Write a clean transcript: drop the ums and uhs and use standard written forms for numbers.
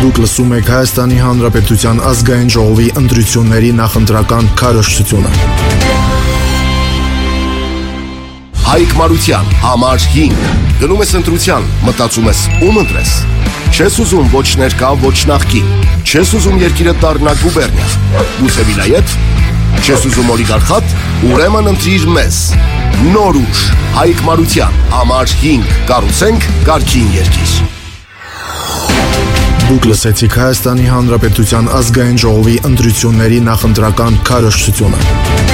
Դուք լսում եք Հայաստանի Հանրապետության ազգային ժողովի ընտրությունների նախընտրական քարոզչությունը։ Հայկ Մարության, համար 5։ Գնում ես ընտրության, մտածում ես ում ընտրես։ Չես ուզում ոչ ներկա, ոչ նախկին։ Չես ուզում երկիրը դառնա գուբերնիա։ Գուցե վիլայեթ։ Չես ուզում օլիգարխատ, ուրեմն ընտրիր մեզ։ Նոր ուժ, Հայկ Մարության, համար 5։ Կառուցենք կարգին երկիր։ Դուք լսեցիք Հայաստանի Հանրապետության ազգային ժողովի ընտրությունների նախընտրական քարոզչությունը։